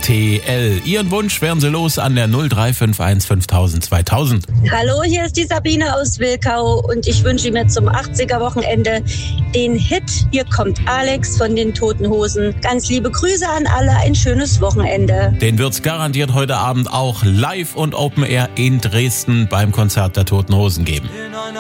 RTL. Ihren Wunsch werden Sie los an der 0351 5000 2000. Hallo, hier ist die Sabine aus Wilkau und ich wünsche mir zum 80er-Wochenende den Hit Hier kommt Alex von den Toten Hosen. Ganz liebe Grüße an alle, ein schönes Wochenende. Den wird's garantiert heute Abend auch live und Open Air in Dresden beim Konzert der Toten Hosen geben.